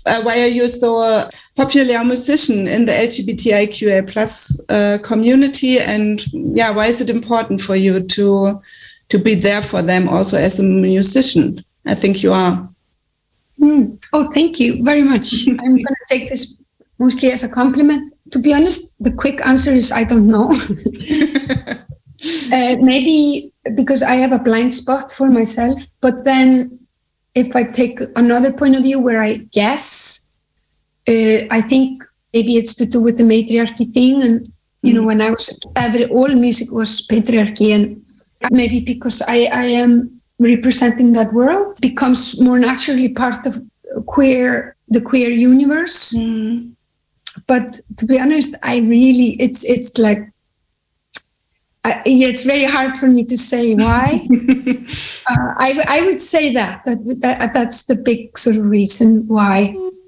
why are you so a popular musician in the LGBTIQA plus community, and why is it important for you to be there for them also as a musician? I think you are. Oh, thank you very much. I'm going to take this mostly as a compliment. To be honest, the quick answer is I don't know. Maybe because I have a blind spot for myself. But then if I take another point of view where I guess, I think maybe it's to do with the matriarchy thing. And, when I was, all music was patriarchy. And maybe because I am representing that world, becomes more naturally part of the queer universe. But to be honest, it's like, it's very hard for me to say why. I would say that's the big sort of reason why.